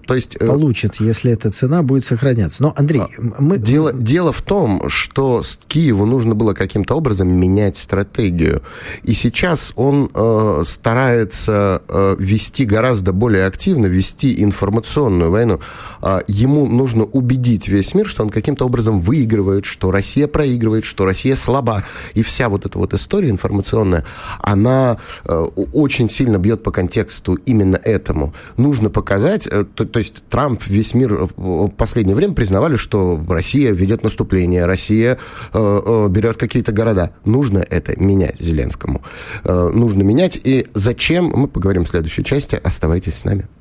То есть, получит, если эта цена будет сохраняться. Но, Андрей, Дело в том, что Киеву нужно было каким-то образом менять стратегию. И сейчас он старается вести гораздо более активно, вести информационную войну. Ему нужно убедить весь мир, что он каким-то образом выигрывает, что Россия проигрывает, что Россия слаба. И вся вот эта вот история информационная, она очень сильно бьет по контексту именно этому. Нужно показать, то есть Трамп, весь мир в последнее время признавали, что Россия ведет наступление, Россия берет какие-то города. Нужно это менять Зеленскому. Нужно менять. И зачем, мы поговорим в следующей части. Оставайтесь с нами.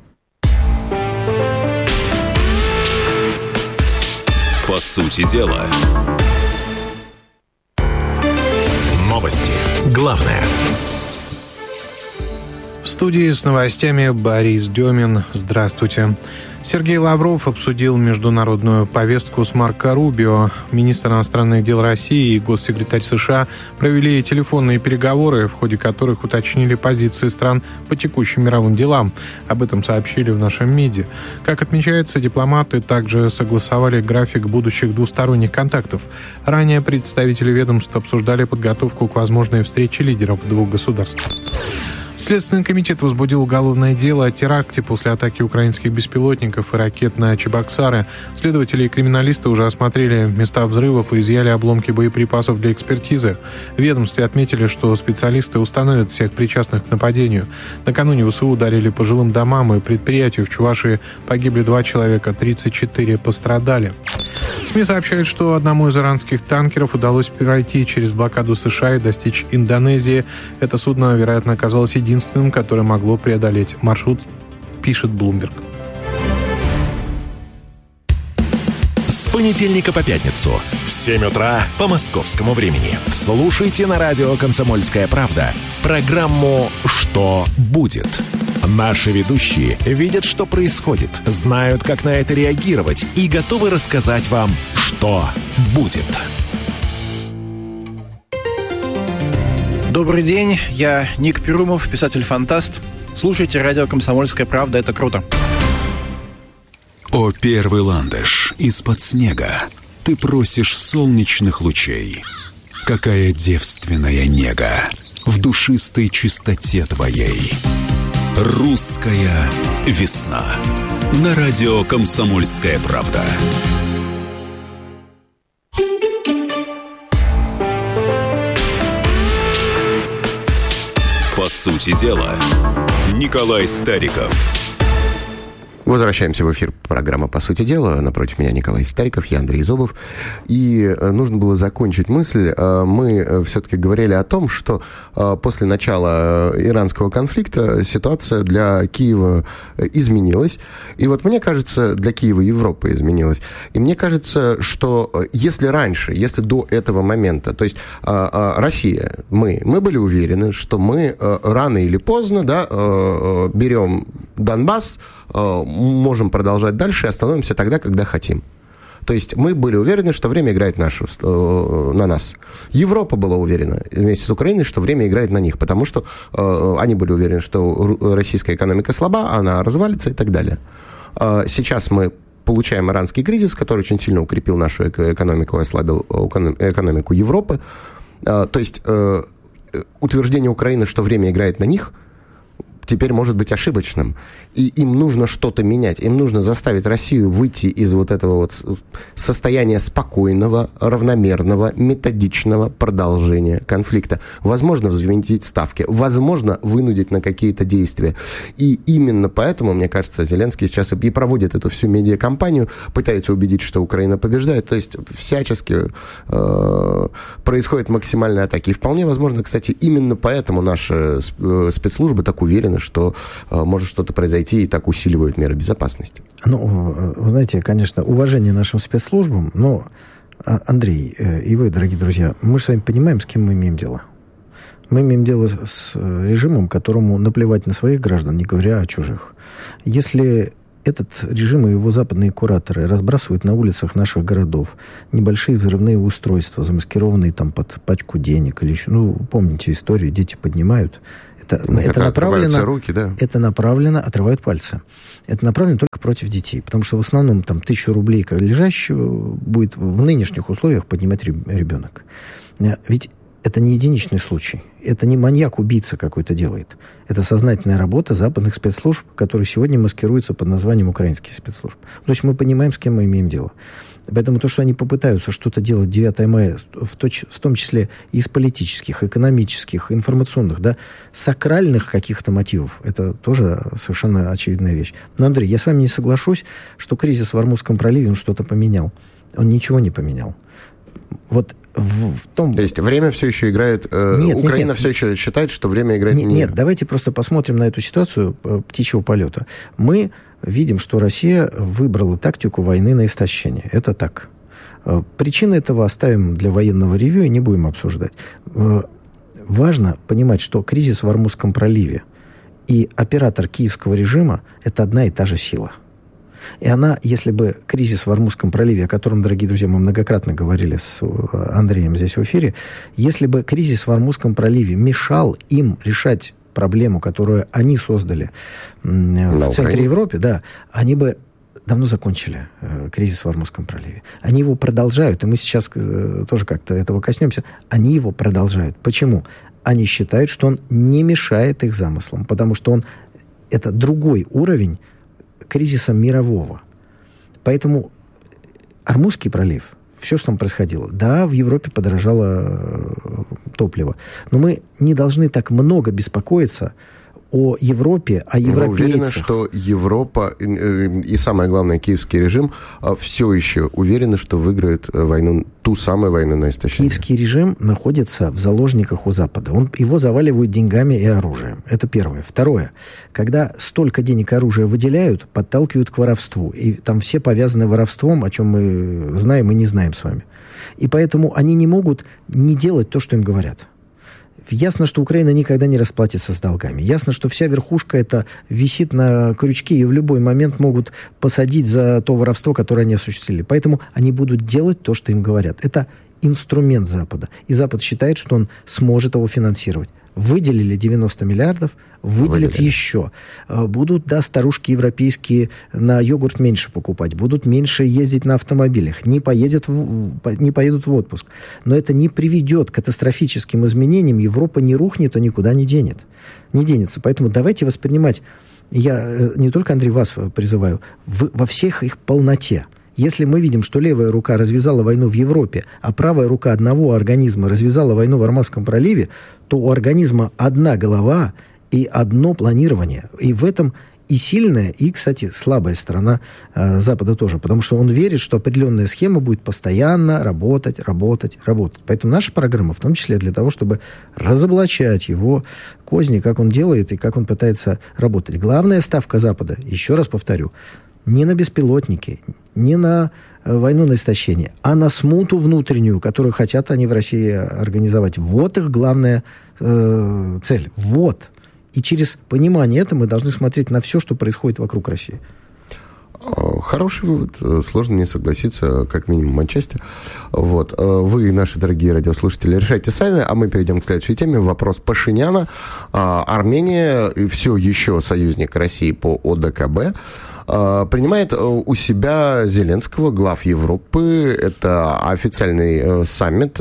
По сути дела. Новости. Главное. В студии с новостями Борис Демин. Здравствуйте. Сергей Лавров обсудил международную повестку с Марко Рубио. Министр иностранных дел России и госсекретарь США провели телефонные переговоры, в ходе которых уточнили позиции стран по текущим мировым делам. Об этом сообщили в нашем МИДе. Как отмечается, дипломаты также согласовали график будущих двусторонних контактов. Ранее представители ведомств обсуждали подготовку к возможной встрече лидеров двух государств. Следственный комитет возбудил уголовное дело о теракте после атаки украинских беспилотников и ракет на Чебоксары. Следователи и криминалисты уже осмотрели места взрывов и изъяли обломки боеприпасов для экспертизы. В ведомстве отметили, что специалисты установят всех причастных к нападению. Накануне ВСУ ударили по жилым домам и предприятию. В Чувашии погибли 2 человека, 34 пострадали. СМИ сообщают, что одному из иранских танкеров удалось пройти через блокаду США и достичь Индонезии. Это судно, вероятно, оказалось единственным, которое могло преодолеть маршрут, пишет Bloomberg. С понедельника по пятницу в 7 утра по московскому времени. Слушайте на радио «Комсомольская правда» программу «Что будет?». Наши ведущие видят, что происходит, знают, как на это реагировать и готовы рассказать вам, что будет. Добрый день, я Ник Перумов, писатель-фантаст. Слушайте радио «Комсомольская правда», это круто. О, первый ландыш из-под снега, ты просишь солнечных лучей. Какая девственная нега в душистой чистоте твоей. Русская весна. На радио «Комсомольская правда». По сути дела, Николай Стариков. Возвращаемся в эфир программы «По сути дела». Напротив меня Николай Стариков, я Андрей Зобов. И нужно было закончить мысль. Мы все-таки говорили о том, что после начала иранского конфликта ситуация для Киева изменилась. И вот мне кажется, для Киева Европа изменилась. И мне кажется, что если раньше, если до этого момента, то есть Россия, мы были уверены, что мы рано или поздно берем Донбасс, можем продолжать дальше и остановимся тогда, когда хотим. То есть мы были уверены, что время играет на нас. Европа была уверена вместе с Украиной, что время играет на них, потому что они были уверены, что российская экономика слаба, она развалится и так далее. Сейчас мы получаем иранский кризис, который очень сильно укрепил нашу экономику, ослабил экономику Европы. То есть утверждение Украины, что время играет на них, теперь может быть ошибочным. И им нужно что-то менять. Им нужно заставить Россию выйти из вот этого вот состояния спокойного, равномерного, методичного продолжения конфликта. Возможно, взвинтить ставки. Возможно, вынудить на какие-то действия. И именно поэтому, мне кажется, Зеленский сейчас и проводит эту всю медиакампанию, пытается убедить, что Украина побеждает. То есть всячески происходят максимальные атаки. И вполне возможно, кстати, именно поэтому наши спецслужбы так уверены, что может что-то произойти, и так усиливают меры безопасности. Ну, вы знаете, конечно, уважение нашим спецслужбам, но, Андрей, и вы, дорогие друзья, мы же с вами понимаем, с кем мы имеем дело. Мы имеем дело с режимом, которому наплевать на своих граждан, не говоря о чужих. Если этот режим и его западные кураторы разбрасывают на улицах наших городов небольшие взрывные устройства, замаскированные там под пачку денег или еще, помните историю, дети поднимают. Это направлено, руки, да. это направлено, отрывают пальцы. Это направлено только против детей. Потому что в основном там 1000 рублей лежащую будет в нынешних условиях поднимать ребенок. Ведь это не единичный случай. Это не маньяк-убийца какой-то делает. Это сознательная работа западных спецслужб, которые сегодня маскируются под названием украинских спецслужб. То есть мы понимаем, с кем мы имеем дело. Поэтому то, что они попытаются что-то делать 9 мая, в том числе из политических, экономических, информационных, да, сакральных каких-то мотивов, это тоже совершенно очевидная вещь. Но, Андрей, я с вами не соглашусь, что кризис в Ормузском проливе, он что-то поменял. Он ничего не поменял. Вот в том... То есть время все еще играет... Украина все еще считает, что время играет... Нет, давайте просто посмотрим на эту ситуацию птичьего полета. Мы видим, что Россия выбрала тактику войны на истощение. Это так. Причины этого оставим для военного ревью и не будем обсуждать. Важно понимать, что кризис в Ормузском проливе и оператор киевского режима – это одна и та же сила. И она, если бы кризис в Ормузском проливе, о котором, дорогие друзья, мы многократно говорили с Андреем здесь в эфире, если бы кризис в Ормузском проливе мешал им решать проблему, которую они создали в центре Европы, да, они бы давно закончили кризис в Ормузском проливе. Они его продолжают, и мы сейчас тоже как-то этого коснемся, они его продолжают. Почему? Они считают, что он не мешает их замыслам, потому что это другой уровень кризиса мирового. Поэтому Ормузский пролив, все, что там происходило, да, в Европе подорожало топливо, но мы не должны так много беспокоиться о Европе, о европейцах. Вы уверены, что Европа и, самое главное, киевский режим все еще уверены, что выиграет войну, ту самую войну на истощение? Киевский режим находится в заложниках у Запада. Его заваливают деньгами и оружием. Это первое. Второе. Когда столько денег и оружия выделяют, подталкивают к воровству. И там все повязаны воровством, о чем мы знаем и не знаем с вами. И поэтому они не могут не делать то, что им говорят. Ясно, что Украина никогда не расплатится с долгами. Ясно, что вся верхушка это висит на крючке, и в любой момент могут посадить за то воровство, которое они осуществили. Поэтому они будут делать то, что им говорят. Это инструмент Запада. И Запад считает, что он сможет его финансировать. Выделили 90 миллиардов, выделят еще. Будут, да, старушки европейские на йогурт меньше покупать, будут меньше ездить на автомобилях, не поедут в отпуск. Но это не приведет к катастрофическим изменениям, Европа не рухнет, а никуда не денется. Поэтому давайте воспринимать, я не только, Андрей, вас призываю, во всех их полноте. Если мы видим, что левая рука развязала войну в Европе, а правая рука одного организма развязала войну в Ормузском проливе, то у организма одна голова и одно планирование. И в этом и сильная, и, кстати, слабая сторона Запада тоже. Потому что он верит, что определенная схема будет постоянно работать. Поэтому наша программа, в том числе для того, чтобы разоблачать его козни, как он делает и как он пытается работать. Главная ставка Запада, еще раз повторю, не на беспилотники, не на войну на истощение, а на смуту внутреннюю, которую хотят они в России организовать. Вот их главная цель. Вот. И через понимание этого мы должны смотреть на все, что происходит вокруг России. Хороший вывод. Сложно не согласиться, как минимум отчасти. Вот. Вы, наши дорогие радиослушатели, решайте сами, а мы перейдем к следующей теме. Вопрос Пашиняна. Армения, все еще союзник России по ОДКБ, принимает у себя Зеленского, глав Европы. Это официальный саммит,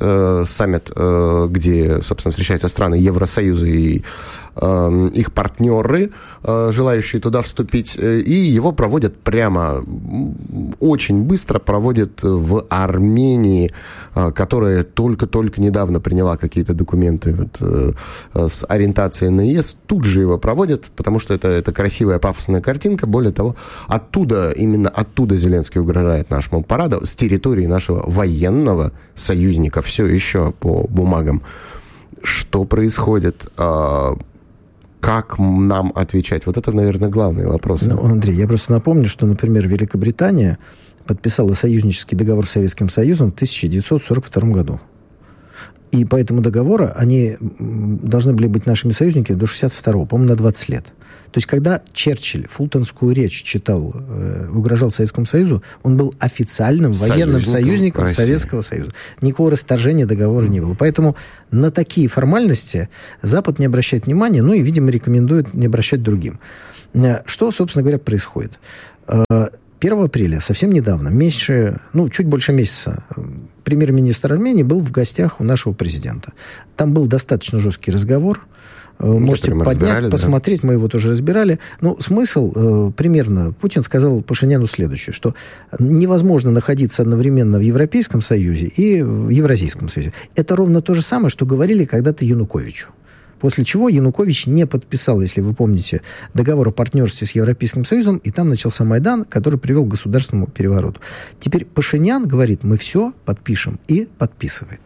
где, собственно, встречаются страны Евросоюза и их партнеры, желающие туда вступить, и его проводят прямо, очень быстро проводят в Армении, которая только-только недавно приняла какие-то документы с ориентацией на ЕС, тут же его проводят, потому что это красивая пафосная картинка. Более того, именно оттуда Зеленский угрожает нашему параду, с территории нашего военного союзника, все еще по бумагам. Что происходит? Как нам отвечать? Вот это, наверное, главный вопрос. Андрей, я просто напомню, что, например, Великобритания подписала союзнический договор с Советским Союзом в 1942 году. И по этому договору они должны были быть нашими союзниками до 1962-го, по-моему, на 20 лет. То есть, когда Черчилль фултонскую речь читал, угрожал Советскому Союзу, он был официальным военным союзником России. Советского Союза. Никакого расторжения договора не было. Поэтому на такие формальности Запад не обращает внимания, и, видимо, рекомендует не обращать другим. Что, собственно говоря, происходит? 1 апреля, совсем недавно, чуть больше месяца, премьер-министр Армении был в гостях у нашего президента. Там был достаточно жесткий разговор. Можете поднять, посмотреть, мы его тоже разбирали. Смысл примерно, Путин сказал Пашиняну следующее, что невозможно находиться одновременно в Европейском Союзе и в Евразийском Союзе. Это ровно то же самое, что говорили когда-то Януковичу. После чего Янукович не подписал, если вы помните, договор о партнерстве с Европейским Союзом, и там начался Майдан, который привел к государственному перевороту. Теперь Пашинян говорит, мы все подпишем, и подписывает.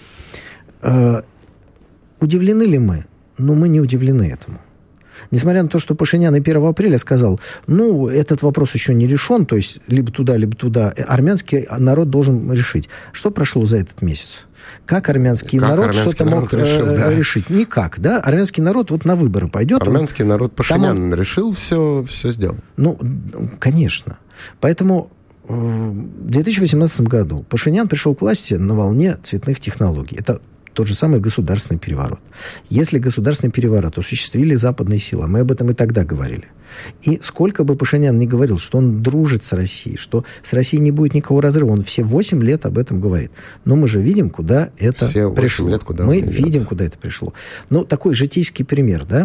Удивлены ли мы? Но мы не удивлены этому. Несмотря на то, что Пашинян и 1 апреля сказал, этот вопрос еще не решен, то есть либо туда, армянский народ должен решить. Что прошло за этот месяц? Как армянский народ что-то мог решить? Никак, да? Армянский народ на выборы пойдет. Армянский народ Пашинян решил, все сделал. Конечно. Поэтому в 2018 году Пашинян пришел к власти на волне цветных технологий. Это тот же самый государственный переворот. Если государственный переворот осуществили западные силы, мы об этом и тогда говорили. И сколько бы Пашинян ни говорил, что он дружит с Россией, что с Россией не будет никакого разрыва, он все 8 лет об этом говорит. Но мы же видим, куда это пришло. Видим, куда это пришло. Такой житейский пример, да?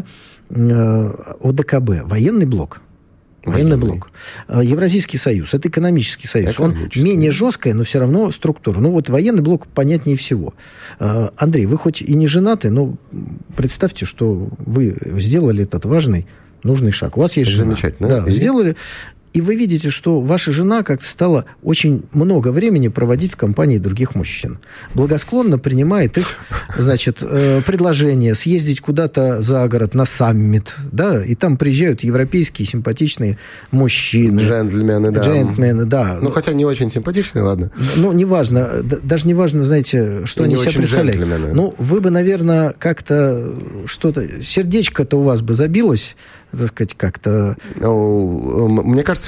ОДКБ, военный блок. Военный блок. Евразийский союз. Это экономический союз. Он менее жесткая, но все равно структура. Военный блок понятнее всего. Андрей, вы хоть и не женаты, но представьте, что вы сделали этот важный, нужный шаг. У вас есть жена. Замечательно. Да, сделали. И вы видите, что ваша жена как-то стала очень много времени проводить в компании других мужчин. Благосклонно принимает их, предложение съездить куда-то за город на саммит, да, и там приезжают европейские симпатичные мужчины. Джентльмены, да. Хотя не очень симпатичные, ладно. Неважно. Даже неважно, знаете, что они себя представляют. Вы бы, наверное, как-то что-то... Сердечко-то у вас бы забилось, так сказать, как-то... Мне кажется,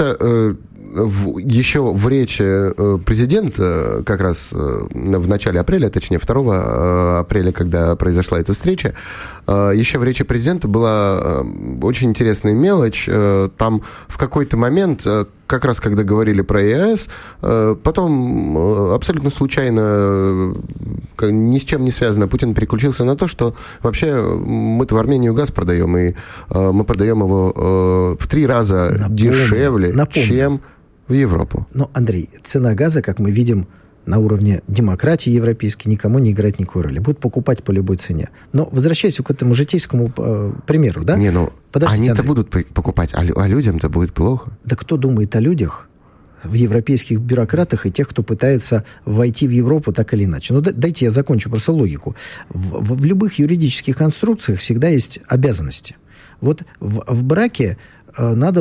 еще в речи президента, как раз в начале апреля, точнее 2 апреля, когда произошла эта встреча, еще в речи президента была очень интересная мелочь. Там в какой-то момент, как раз когда говорили про ЕАЭС, потом абсолютно случайно, ни с чем не связано, Путин переключился на то, что вообще мы-то в Армению газ продаем, и мы продаем его в 3 раза дешевле, чем в Европу. Но, Андрей, цена газа, как мы видим, на уровне демократии европейской никому не играет никакой роли. Будут покупать по любой цене. Но возвращаясь к этому житейскому примеру, да? Они-то Андрей, будут покупать, а людям-то будет плохо. Да кто думает о людях, в европейских бюрократах и тех, кто пытается войти в Европу так или иначе? Дайте я закончу просто логику. В любых юридических конструкциях всегда есть обязанности. В браке надо,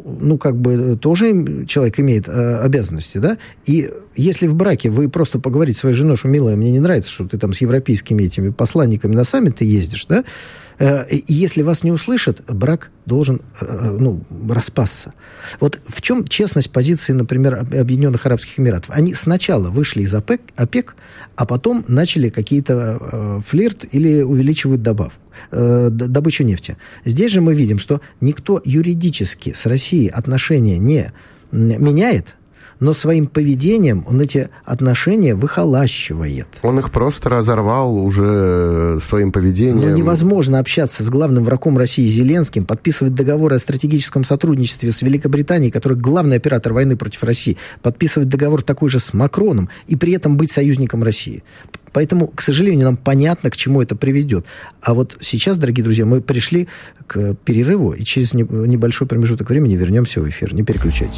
тоже человек имеет обязанности, да? И если в браке вы просто поговорите с своей женой, что, милая, мне не нравится, что ты там с европейскими этими посланниками на саммит ты ездишь, да? И если вас не услышат, брак должен распасться. В чем честность позиции, например, Объединенных Арабских Эмиратов? Они сначала вышли из ОПЕК, а потом начали какие-то флирт или увеличивают добычу нефти. Здесь же мы видим, что никто юридически с Россией отношения не меняет, но своим поведением он эти отношения выхолащивает. Он их просто разорвал уже своим поведением. Невозможно общаться с главным врагом России Зеленским, подписывать договоры о стратегическом сотрудничестве с Великобританией, который главный оператор войны против России, подписывать договор такой же с Макроном и при этом быть союзником России. Поэтому, к сожалению, нам понятно, к чему это приведет. А сейчас, дорогие друзья, мы пришли к перерыву, и через небольшой промежуток времени вернемся в эфир. Не переключайтесь.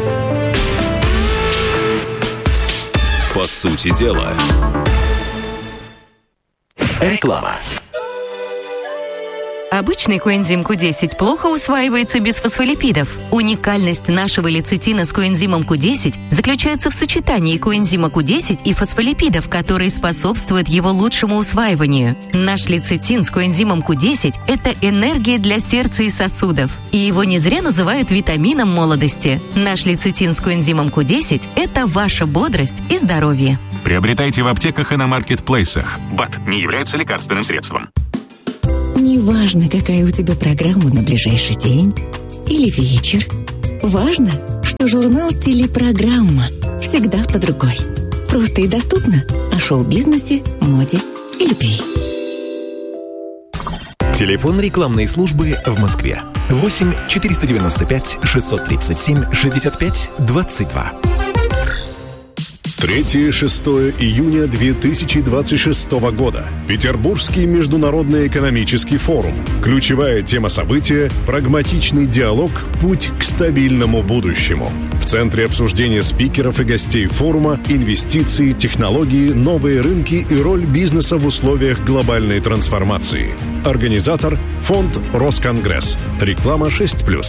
По сути дела. Реклама. Обычный коэнзим Q10 плохо усваивается без фосфолипидов. Уникальность нашего лецитина с коэнзимом Q10 заключается в сочетании коэнзима Q10 и фосфолипидов, которые способствуют его лучшему усваиванию. Наш лецитин с коэнзимом Q10 – это энергия для сердца и сосудов. И его не зря называют витамином молодости. Наш лецитин с коэнзимом Q10 – это ваша бодрость и здоровье. Приобретайте в аптеках и на маркетплейсах. БАД не является лекарственным средством. Неважно, какая у тебя программа на ближайший день или вечер. Важно, Журнал «Телепрограмма». Всегда под рукой. Просто и доступно о шоу-бизнесе, моде и любви. Телефон рекламной службы в Москве. 8 495 637 65 22. 3-6 июня 2026 года. Петербургский международный экономический форум. Ключевая тема события – прагматичный диалог «Путь к стабильному будущему». В центре обсуждения спикеров и гостей форума инвестиции, технологии, новые рынки и роль бизнеса в условиях глобальной трансформации. Организатор – фонд «Росконгресс». Реклама 6+.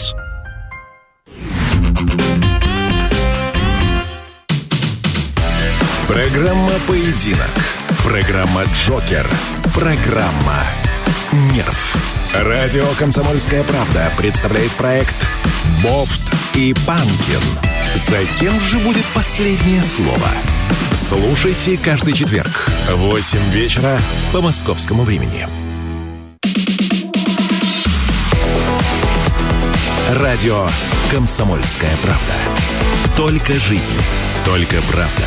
Программа «Поединок». Программа «Джокер». Программа «Нерв». Радио «Комсомольская правда» представляет проект «Бофт и Панкин». За кем же будет последнее слово? Слушайте каждый четверг в 8 вечера по московскому времени. Радио «Комсомольская правда». Только жизнь, только правда.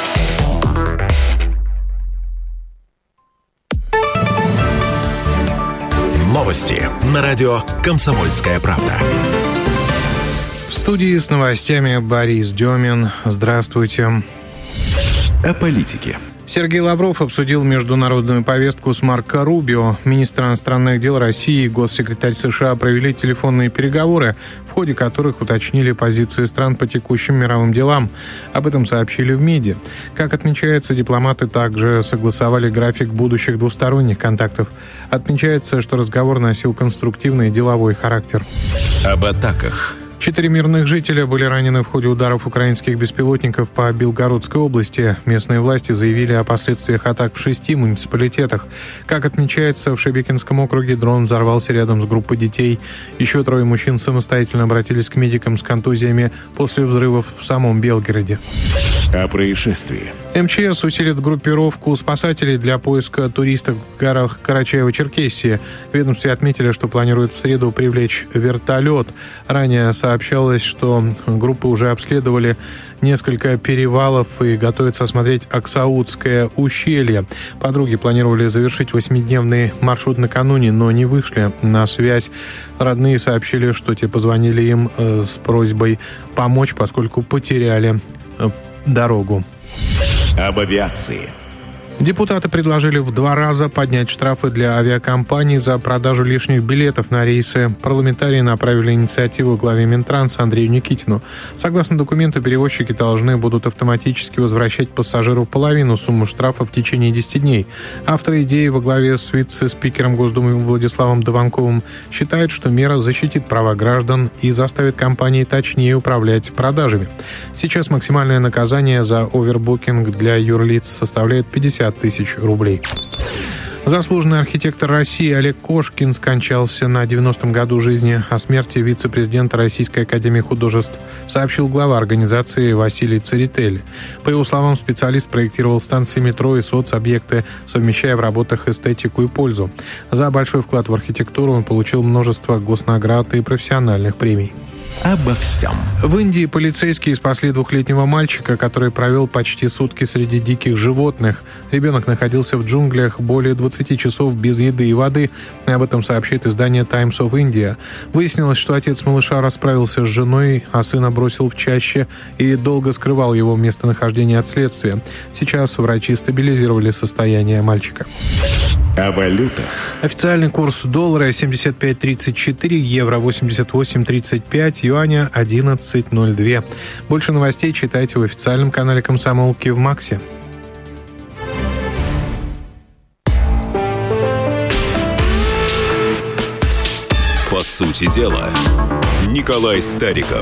Новости на радио «Комсомольская правда». В студии с новостями Борис Демин. Здравствуйте. О политике. Сергей Лавров обсудил международную повестку с Марко Рубио. Министр иностранных дел России и госсекретарь США провели телефонные переговоры, в ходе которых уточнили позиции стран по текущим мировым делам. Об этом сообщили в МИДе. Как отмечается, дипломаты также согласовали график будущих двусторонних контактов. Отмечается, что разговор носил конструктивный деловой характер. Об атаках. 4 мирных жителя были ранены в ходе ударов украинских беспилотников по Белгородской области. Местные власти заявили о последствиях атак в 6 муниципалитетах. Как отмечается, в Шебекинском округе дрон взорвался рядом с группой детей. Еще 3 мужчин самостоятельно обратились к медикам с контузиями после взрывов в самом Белгороде. О происшествии. МЧС усилит группировку спасателей для поиска туристов в горах Карачаево-Черкесии. В ведомстве отметили, что планируют в среду привлечь вертолет. Ранее сообщалось, что группы уже обследовали несколько перевалов и готовятся осмотреть Аксаутское ущелье. Подруги планировали завершить 8-дневный маршрут накануне, но не вышли на связь. Родные сообщили, что те позвонили им с просьбой помочь, поскольку потеряли дорогу. Об авиации. Депутаты предложили в 2 раза поднять штрафы для авиакомпаний за продажу лишних билетов на рейсы. Парламентарии направили инициативу главе Минтранса Андрею Никитину. Согласно документу, перевозчики должны будут автоматически возвращать пассажиру половину суммы штрафа в течение 10 дней. Авторы идеи во главе с вице-спикером Госдумы Владиславом Дованковым считают, что мера защитит права граждан и заставит компании точнее управлять продажами. Сейчас максимальное наказание за овербукинг для юрлиц составляет 50 тысяч рублей. Заслуженный архитектор России Олег Кошкин скончался на 90-м году жизни. О смерти вице-президента Российской академии художеств сообщил глава организации Василий Церетели. По его словам, специалист проектировал станции метро и соцобъекты, совмещая в работах эстетику и пользу. За большой вклад в архитектуру он получил множество госнаград и профессиональных премий. Обо всем. В Индии полицейские спасли 2-летнего мальчика, который провел почти сутки среди диких животных. Ребенок находился в джунглях более 20 часов без еды и воды. Об этом сообщает издание Times of India. Выяснилось, что отец малыша расправился с женой, а сына бросил в чаще и долго скрывал его местонахождение от следствия. Сейчас врачи стабилизировали состояние мальчика. О валютах. Официальный курс доллара 75.34, евро 88.35, юаня 11.02. Больше новостей читайте в официальном канале «Комсомолки» в Максе. По сути дела, Николай Стариков.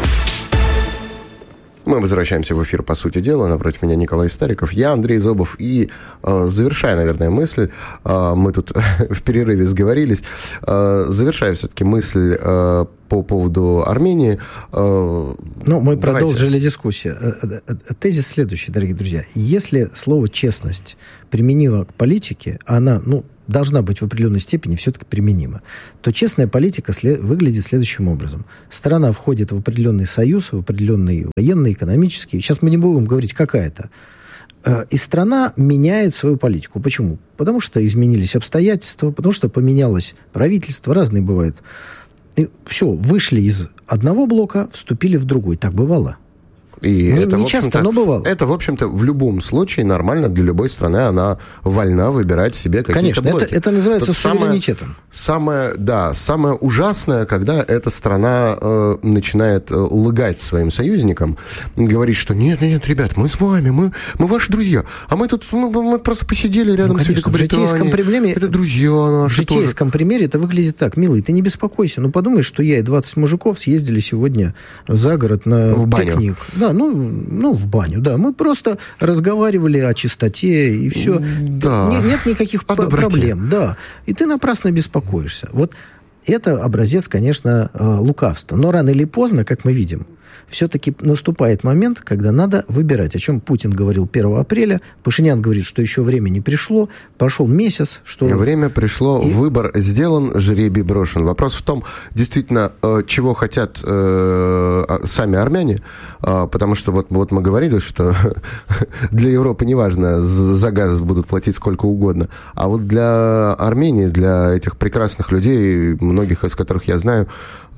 Мы возвращаемся в эфир «По сути дела». Напротив меня Николай Стариков, я Андрей Зобов. И, завершая, наверное, мысль, мы тут в перерыве сговорились, завершая все-таки мысль по поводу Армении. Мы продолжили дискуссию. Тезис следующий, дорогие друзья. Если слово «честность» применимо к политике, она, должна быть в определенной степени все-таки применима, то честная политика выглядит следующим образом. Страна входит в определенный союз, в определенный военный, экономический. Сейчас мы не будем говорить, какая это. И страна меняет свою политику. Почему? Потому что изменились обстоятельства, потому что поменялось правительство, разные бывают. И все, вышли из одного блока, вступили в другой. Так бывало. И это, не часто, но бывало. Это, в общем-то, в любом случае нормально для любой страны. Она вольна выбирать себе какие-то блоки. Конечно, это называется суверенитетом. Самое ужасное, когда эта страна начинает лгать своим союзникам, говорить, что нет, ребят, мы с вами, мы ваши друзья, а мы тут мы просто посидели рядом с Великобританией. В житейском примере, это друзья наши. В житейском примере это выглядит так: милый, ты не беспокойся, подумай, что я и 20 мужиков съездили сегодня за город на пикник. Да, в баню, да. Мы просто разговаривали о чистоте, и все. Да. Нет никаких проблем, да. И ты напрасно беспокоишься. Вот это образец, конечно, лукавства. Но рано или поздно, как мы видим, все-таки наступает момент, когда надо выбирать, о чем Путин говорил 1 апреля. Пашинян говорит, что еще время не пришло. Прошел месяц. Время пришло, выбор сделан, жребий брошен. Вопрос в том, действительно, чего хотят сами армяне, потому что вот мы говорили, что для Европы неважно, за газ будут платить сколько угодно, а вот для Армении, для этих прекрасных людей, многих из которых я знаю,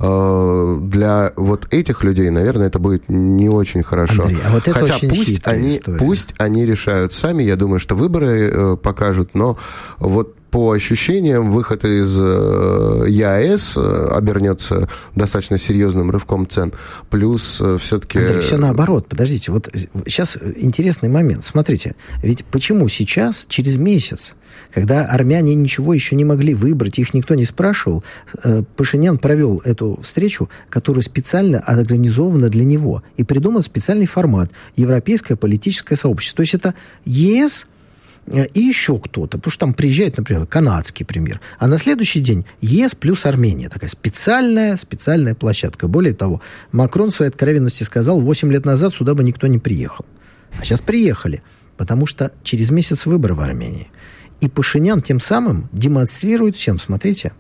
для вот этих людей, наверное, это будет не очень хорошо. Андрей, а вот это хотя очень пусть они решают сами, я думаю, что выборы покажут, но вот по ощущениям, выход из ЕАЭС обернется достаточно серьезным рывком цен. Плюс все-таки... Андрей, все наоборот. Подождите, вот сейчас интересный момент. Смотрите, ведь почему сейчас, через месяц, когда армяне ничего еще не могли выбрать, их никто не спрашивал, Пашинян провел эту встречу, которая специально организована для него, и придуман специальный формат – Европейское политическое сообщество. То есть это ЕС и еще кто-то, потому что там приезжает, например, канадский премьер, а на следующий день ЕС плюс Армения, такая специальная площадка. Более того, Макрон в своей откровенности сказал, 8 лет назад сюда бы никто не приехал. А сейчас приехали, потому что через месяц выборы в Армении. И Пашинян тем самым демонстрирует всем, смотрите,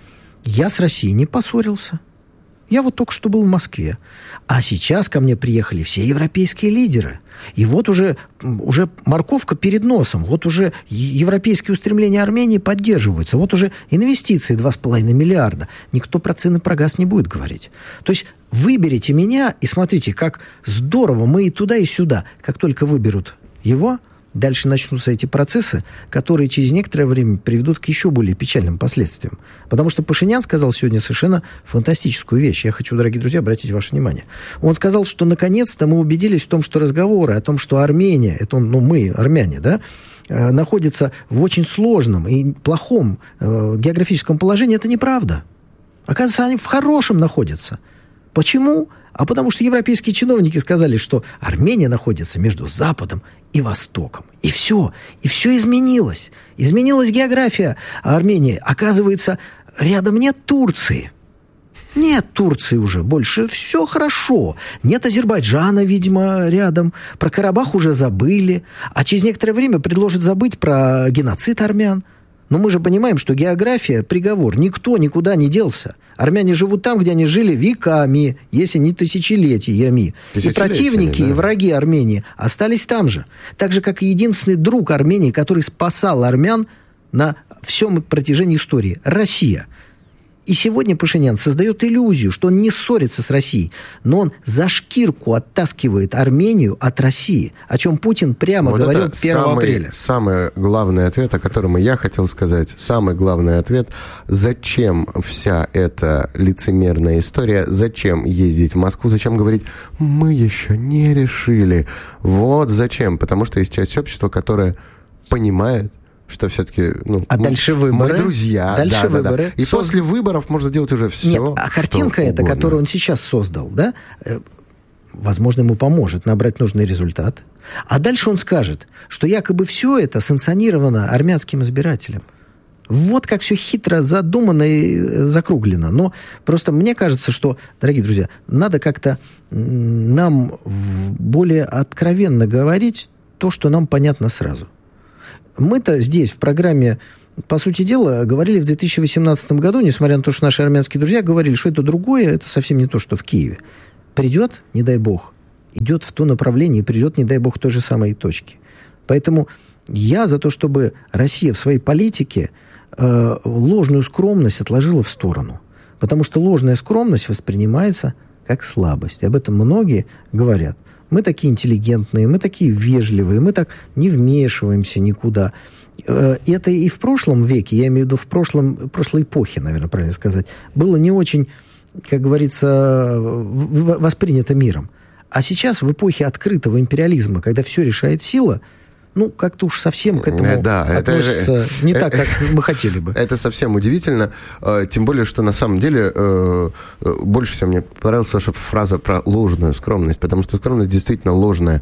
я с Россией не поссорился. Я вот только что был в Москве. А сейчас ко мне приехали все европейские лидеры. И вот уже морковка перед носом. Вот уже европейские устремления Армении поддерживаются. Вот уже инвестиции 2,5 миллиарда. Никто про цены про газ не будет говорить. То есть выберите меня и смотрите, как здорово мы и туда, и сюда. Как только выберут его, дальше начнутся эти процессы, которые через некоторое время приведут к еще более печальным последствиям. Потому что Пашинян сказал сегодня совершенно фантастическую вещь. Я хочу, дорогие друзья, обратить ваше внимание. Он сказал, что наконец-то мы убедились в том, что разговоры о том, что Армения, это мы, армяне, да, находится в очень сложном и плохом географическом положении, это неправда. Оказывается, они в хорошем находятся. Почему? А потому что европейские чиновники сказали, что Армения находится между Западом и Востоком. И все изменилось. Изменилась география Армении. Оказывается, рядом нет Турции. Нет Турции уже больше. Все хорошо. Нет Азербайджана, видимо, рядом. Про Карабах уже забыли. А через некоторое время предложат забыть про геноцид армян. Но мы же понимаем, что география – приговор. Никто никуда не делся. Армяне живут там, где они жили веками, если не тысячелетиями. И противники, да, и враги Армении остались там же. Так же, как и единственный друг Армении, который спасал армян на всем протяжении истории – Россия. И сегодня Пашинян создает иллюзию, что он не ссорится с Россией, но он за шкирку оттаскивает Армению от России, о чем Путин прямо говорил 1 апреля. Самый главный ответ, о котором я хотел сказать, самый главный ответ, зачем вся эта лицемерная история, зачем ездить в Москву, зачем говорить, мы еще не решили. Вот зачем, потому что есть часть общества, которая понимает, что все-таки дальше выборы. Мы друзья. Дальше выборы. И после выборов можно делать уже все. Нет, а картинка эта, которую он сейчас создал, да, возможно, ему поможет набрать нужный результат. А дальше он скажет, что якобы все это санкционировано армянским избирателем. Вот как все хитро задумано и закруглено. Но просто мне кажется, что, дорогие друзья, надо как-то нам более откровенно говорить то, что нам понятно сразу. Мы-то здесь, в программе по сути дела, говорили в 2018 году, несмотря на то, что наши армянские друзья говорили, что это другое, это совсем не то, что в Киеве. Придет, не дай бог, идет в то направление и придет, не дай бог, к той же самой точке. Поэтому я за то, чтобы Россия в своей политике ложную скромность отложила в сторону. Потому что ложная скромность воспринимается как слабость. И об этом многие говорят. Мы такие интеллигентные, мы такие вежливые, мы так не вмешиваемся никуда. Это и в прошлом веке, я имею в виду в прошлой эпохе, наверное, правильно сказать, было не очень, как говорится, воспринято миром. А сейчас, в эпохе открытого империализма, когда все решает сила, ну, как-то уж совсем к этому относится не так, как мы хотели бы. Это совсем удивительно. Тем более, что на самом деле больше всего мне понравилась ваша фраза про ложную скромность, потому что скромность действительно ложная.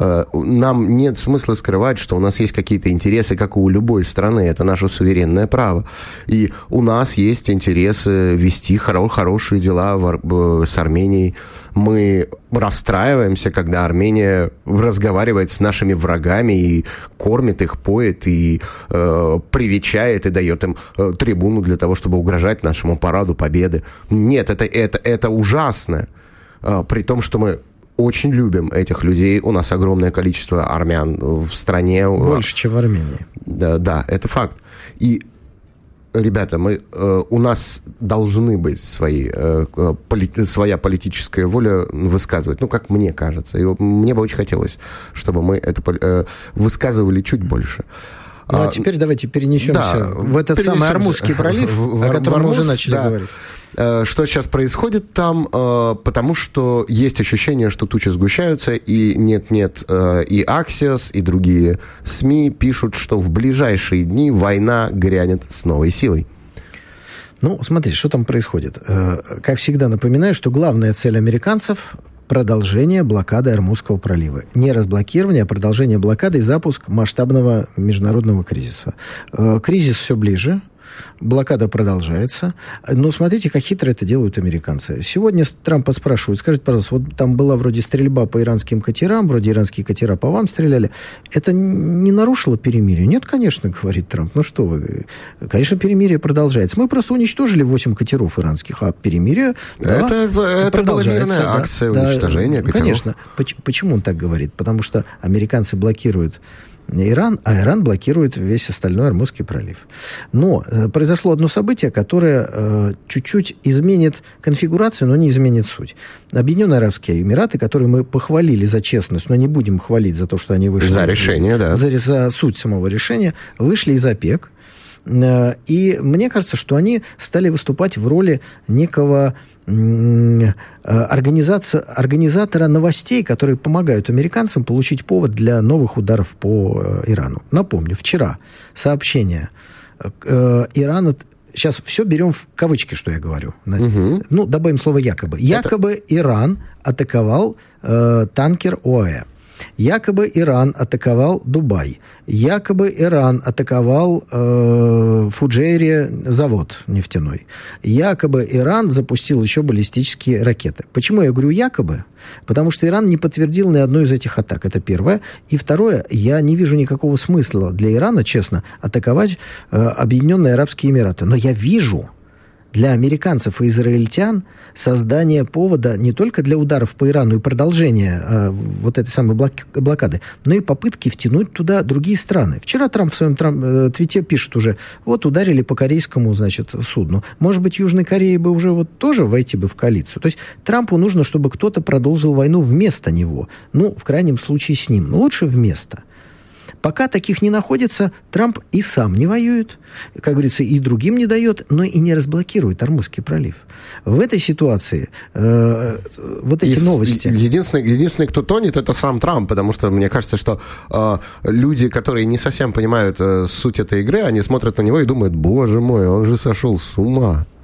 Нам нет смысла скрывать, что у нас есть какие-то интересы, как и у любой страны. Это наше суверенное право. И у нас есть интересы вести хорошие дела с Арменией. Мы расстраиваемся, когда Армения разговаривает с нашими врагами и кормит их, поет, и привечает, и дает им трибуну для того, чтобы угрожать нашему параду победы. Нет, это ужасно. При том, что мы очень любим этих людей. У нас огромное количество армян в стране. Больше, чем в Армении. Да, это факт. И ребята, у нас должны быть своя политическая воля высказывать, как мне кажется. И мне бы очень хотелось, чтобы мы это высказывали чуть больше. Ну, а теперь давайте перенесемся в этот самый Армузский пролив, о котором мы уже начали говорить. Что сейчас происходит там, потому что есть ощущение, что тучи сгущаются, и нет-нет, и Axios, и другие СМИ пишут, что в ближайшие дни война грянет с новой силой. Ну, смотрите, что там происходит. Как всегда напоминаю, что главная цель американцев – продолжение блокады Армузского пролива. Не разблокирование, а продолжение блокады и запуск масштабного международного кризиса. Кризис все ближе. Блокада продолжается. Но смотрите, как хитро это делают американцы. Сегодня Трампа спрашивают, скажите, пожалуйста, вот там была вроде стрельба по иранским катерам, вроде иранские катера по вам стреляли. Это не нарушило перемирие? Нет, конечно, говорит Трамп. Ну что вы? Конечно, перемирие продолжается. Мы просто уничтожили 8 катеров иранских, а перемирие это была мирная акция уничтожения катеров. Конечно. Почему он так говорит? Потому что американцы блокируют Иран, а Иран блокирует весь остальной Армузский пролив. Но произошло одно событие, которое чуть-чуть изменит конфигурацию, но не изменит суть. Объединенные Арабские Эмираты, которые мы похвалили за честность, но не будем хвалить за то, что они вышли... За решение, да. За суть самого решения, вышли из ОПЕК. И мне кажется, что они стали выступать в роли некого организатора новостей, которые помогают американцам получить повод для новых ударов по Ирану. Напомню, вчера сообщение Ирана... Сейчас все берем в кавычки, что я говорю. Угу. Ну, добавим слово «якобы». Якобы Иран атаковал танкер ОАЭ. Якобы Иран атаковал Дубай. Якобы Иран атаковал Фуджейре завод нефтяной. Якобы Иран запустил еще баллистические ракеты. Почему я говорю якобы? Потому что Иран не подтвердил ни одну из этих атак. Это первое. И второе, я не вижу никакого смысла для Ирана, честно, атаковать Объединенные Арабские Эмираты. Но я вижу для американцев и израильтян создание повода не только для ударов по Ирану и продолжения вот этой самой блокады, но и попытки втянуть туда другие страны. Вчера Трамп в своем твите пишет уже, вот ударили по корейскому, значит, судну. Может быть, Южной Корее бы уже вот тоже войти бы в коалицию. То есть Трампу нужно, чтобы кто-то продолжил войну вместо него. Ну, в крайнем случае с ним. Но лучше вместо. Пока таких не находится, Трамп и сам не воюет, как говорится, и другим не дает, но и не разблокирует Армузский пролив. В этой ситуации вот эти новости... Единственный, кто тонет, это сам Трамп, потому что мне кажется, что люди, которые не совсем понимают суть этой игры, они смотрят на него и думают, боже мой, он же сошел с ума.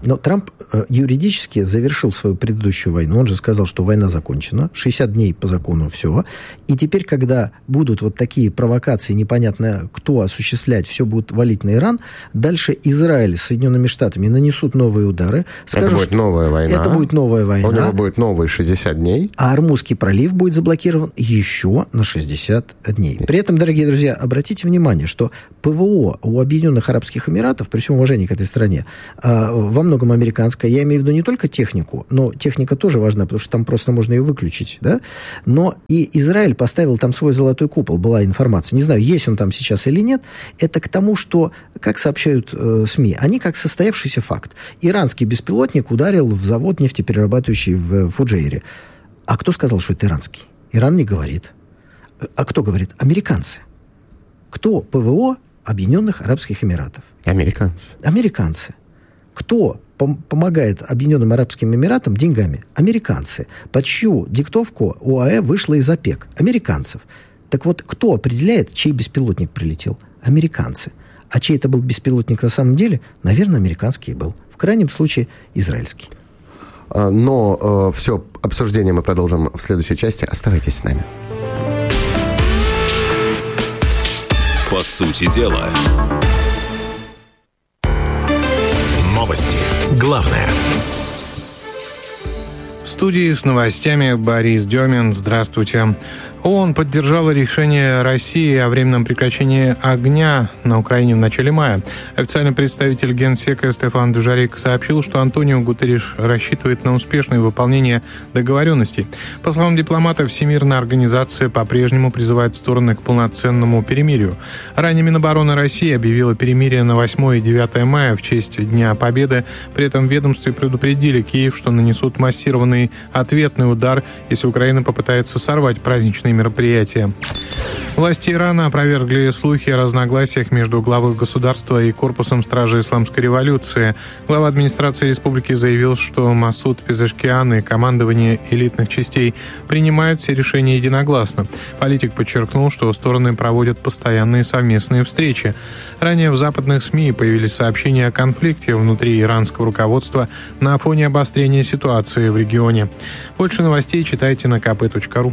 Но Трамп юридически завершил свою предыдущую войну. Он же сказал, что война закончена. 60 дней по закону все. И теперь, когда будут вот такие провокации, непонятно кто осуществлять, все будут валить на Иран, дальше Израиль с Соединенными Штатами нанесут новые удары. Скажут, это будет новая война. Это будет новая война. У него будет новые 60 дней. А Ормузский пролив будет заблокирован еще на 60 дней. При этом, дорогие друзья, обратите внимание, что ПВО у Объединенных Арабских Эмиратов, при всем уважении к этой стране, во многом американская. Я имею в виду не только технику, но техника тоже важна, потому что там просто можно ее выключить, да? Но и Израиль поставил там свой золотой купол, была информация. Не знаю, есть он там сейчас или нет. Это к тому, что, как сообщают СМИ, они как состоявшийся факт. Иранский беспилотник ударил в завод нефтеперерабатывающий в Фуджейре. А кто сказал, что это иранский? Иран не говорит. А кто говорит? Американцы. Кто ПВО Объединенных Арабских Эмиратов? Американцы. Кто помогает Объединенным Арабским Эмиратам деньгами? Американцы. Под чью диктовку ОАЭ вышла из ОПЕК? Американцев. Так вот, кто определяет, чей беспилотник прилетел? Американцы. А чей это был беспилотник на самом деле? Наверное, американский был. В крайнем случае, израильский. Но все обсуждение мы продолжим в следующей части. Оставайтесь с нами. По сути дела. Новости. Главное. В студии с новостями Борис Демин. Здравствуйте. ООН поддержала решение России о временном прекращении огня на Украине в начале мая. Официальный представитель Генсека Стефан Дюжарик сообщил, что Антонио Гутерриш рассчитывает на успешное выполнение договоренностей. По словам дипломата, Всемирная организация по-прежнему призывает стороны к полноценному перемирию. Ранее Минобороны России объявила перемирие на 8 и 9 мая в честь Дня Победы. При этом в ведомстве предупредили Киев, что нанесут массированный ответный удар, если Украина попытается сорвать праздничные мероприятия. Власти Ирана опровергли слухи о разногласиях между главой государства и корпусом стражи исламской революции. Глава администрации республики заявил, что Масуд Пезешкиан и командование элитных частей принимают все решения единогласно. Политик подчеркнул, что стороны проводят постоянные совместные встречи. Ранее в западных СМИ появились сообщения о конфликте внутри иранского руководства на фоне обострения ситуации в регионе. Больше новостей читайте на kp.ru.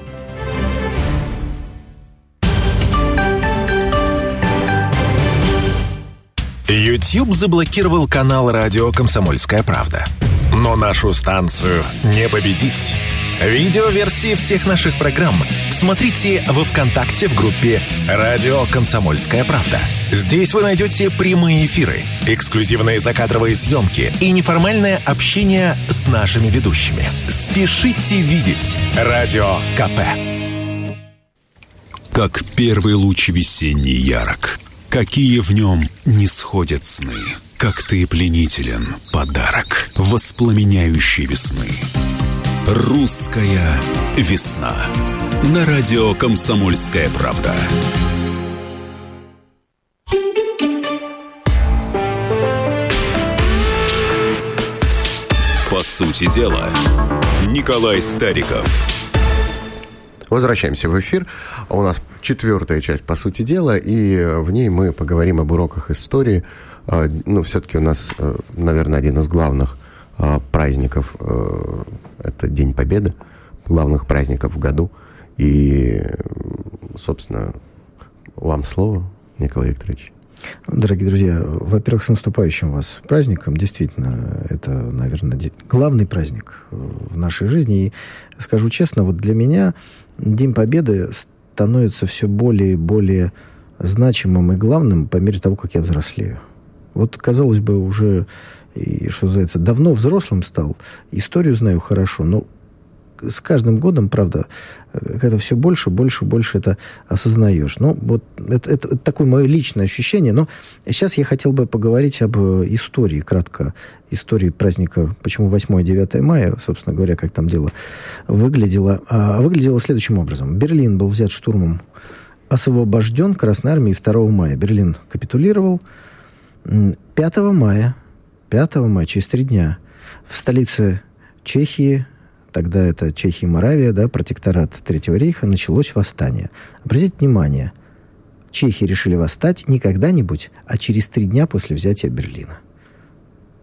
YouTube заблокировал канал «Радио Комсомольская правда». Но нашу станцию не победить. Видеоверсии всех наших программ смотрите во ВКонтакте в группе «Радио Комсомольская правда». Здесь вы найдете прямые эфиры, эксклюзивные закадровые съемки и неформальное общение с нашими ведущими. Спешите видеть «Радио КП». Как первый луч весенний ярок, какие в нем не сходят сны. Как ты пленителен, подарок воспламеняющей весны. Русская весна. На радио «Комсомольская правда». По сути дела, Николай Стариков. Возвращаемся в эфир. У нас 4-я часть «По сути дела», и в ней мы поговорим об уроках истории. Ну, все-таки у нас, наверное, один из главных праздников – это День Победы, главных праздников в году. И, собственно, вам слово, Николай Викторович. Дорогие друзья, во-первых, с наступающим вас праздником. Действительно, это, наверное, главный праздник в нашей жизни. И скажу честно, вот для меня День Победы становится все более и более значимым и главным по мере того, как я взрослею. Вот, казалось бы, уже, что называется, давно взрослым стал, историю знаю хорошо, но с каждым годом, правда, когда все больше это осознаешь. Ну, вот это такое мое личное ощущение. Но сейчас я хотел бы поговорить об истории, кратко. Истории праздника, почему 8 и 9 мая, собственно говоря, как там дело выглядело. Выглядело следующим образом. Берлин был взят штурмом, освобожден Красной Армией 2 мая. Берлин капитулировал. 5 мая, через 3 дня, в столице Чехии, тогда это Чехия и Моравия, да, протекторат Третьего рейха, началось восстание. Обратите внимание, чехи решили восстать не когда-нибудь, а через 3 дня после взятия Берлина.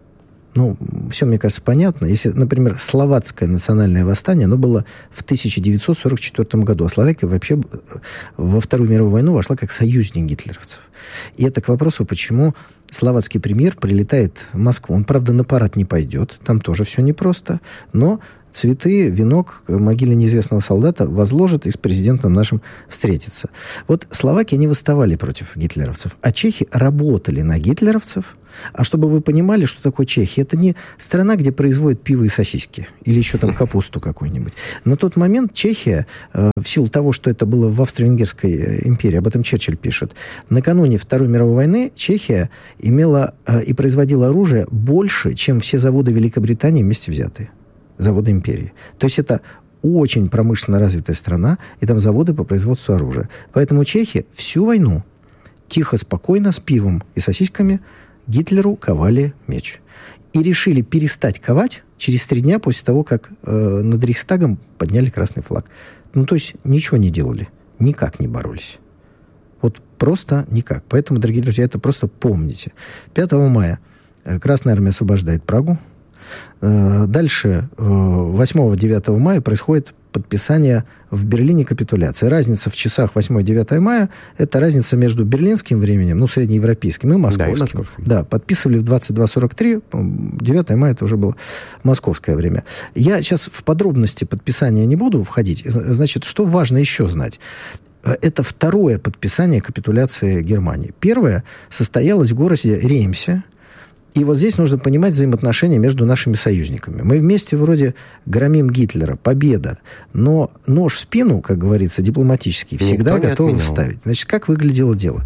Ну, все, мне кажется, понятно. Если, например, словацкое национальное восстание, оно было в 1944 году, а Словакия вообще во Вторую мировую войну вошла как союзник гитлеровцев. И это к вопросу, почему словацкий премьер прилетает в Москву. Он, правда, на парад не пойдет, там тоже все непросто, но цветы, венок к могиле неизвестного солдата возложат и с президентом нашим встретится. Вот словаки, они восставали против гитлеровцев, а чехи работали на гитлеровцев. А чтобы вы понимали, что такое Чехия, это не страна, где производят пиво и сосиски, или еще там капусту какую-нибудь. На тот момент Чехия, в силу того, что это было в Австро-Венгерской империи, об этом Черчилль пишет, накануне Второй мировой войны Чехия имела и производила оружие больше, чем все заводы Великобритании вместе взятые. Заводы империи. То есть это очень промышленно развитая страна, и там заводы по производству оружия. Поэтому чехи всю войну тихо, спокойно, с пивом и сосисками Гитлеру ковали меч. И решили перестать ковать через 3 дня после того, как над Рейхстагом подняли красный флаг. Ну, то есть ничего не делали. Никак не боролись. Вот просто никак. Поэтому, дорогие друзья, это просто помните. 5 мая Красная Армия освобождает Прагу. Дальше, 8-9 мая, происходит подписание в Берлине капитуляции. Разница в часах 8-9 мая – это разница между берлинским временем, ну, среднеевропейским, и московским. Да, подписывали в 22:43, 9 мая это уже было московское время. Я сейчас в подробности подписания не буду входить. Значит, что важно еще знать? Это второе подписание капитуляции Германии. Первое состоялось в городе Реймсе. И вот здесь нужно понимать взаимоотношения между нашими союзниками. Мы вместе вроде громим Гитлера, победа, но нож в спину, как говорится, дипломатический, всегда готовы вставить. Значит, как выглядело дело?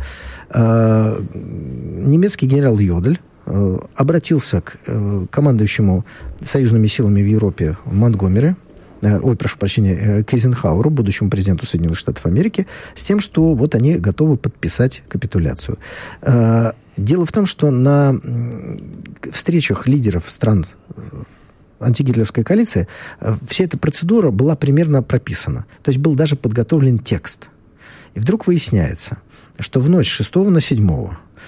Немецкий генерал Йодель обратился к командующему союзными силами в Европе Монтгомери, к Эйзенхауэру, будущему президенту Соединенных Штатов Америки, с тем, что вот они готовы подписать капитуляцию. Дело в том, что на встречах лидеров стран антигитлеровской коалиции вся эта процедура была примерно прописана. То есть был даже подготовлен текст. И вдруг выясняется, что в ночь с 6 на 7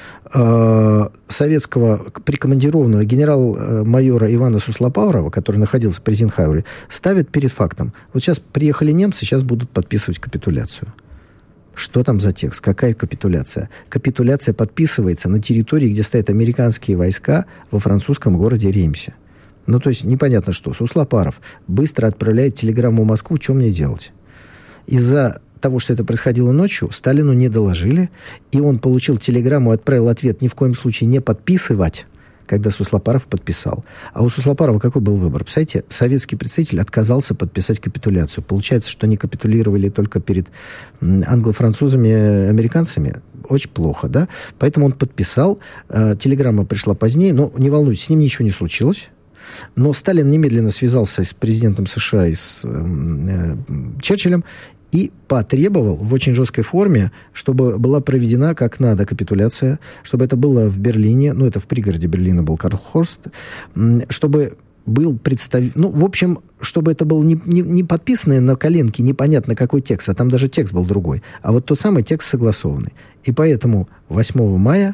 советского прикомандированного генерал-майора Ивана Суслопаврова, который находился при Эйзенхауэре, ставят перед фактом. Вот сейчас приехали немцы, сейчас будут подписывать капитуляцию. Что там за текст? Какая капитуляция? Капитуляция подписывается на территории, где стоят американские войска во французском городе Реймсе. Ну, то есть непонятно что. Суслопаров быстро отправляет телеграмму в Москву, что мне делать? Из-за того, что это происходило ночью, Сталину не доложили, и он получил телеграмму и отправил ответ ни в коем случае не подписывать, когда Суслопаров подписал. А у Суслопарова какой был выбор? Представляете, советский представитель отказался подписать капитуляцию. Получается, что они капитулировали только перед англо-французами, американцами. Очень плохо, да? Поэтому он подписал. Телеграмма пришла позднее, но не волнуйтесь, с ним ничего не случилось. Но Сталин немедленно связался с президентом США и с Черчиллем и потребовал в очень жесткой форме, чтобы была проведена как надо капитуляция, чтобы это было в Берлине, ну, это в пригороде Берлина был Карлхорст, чтобы был ну, в общем, чтобы это было не подписанное на коленке, непонятно какой текст, а там даже текст был другой, а вот тот самый текст согласованный. И поэтому 8 мая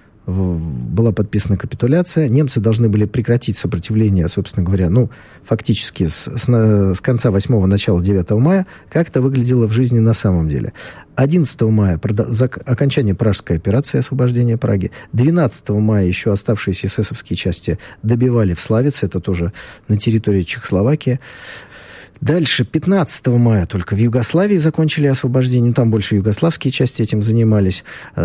была подписана капитуляция. Немцы должны были прекратить сопротивление, собственно говоря, ну, фактически с конца 8-го, начала 9 мая. Как это выглядело в жизни на самом деле? 11 мая окончание Пражской операции освобождения Праги. 12 мая еще оставшиеся эсэсовские части добивали в Славице, это тоже на территории Чехословакии. Дальше, 15 мая только в Югославии закончили освобождение. Там больше югославские части этим занимались.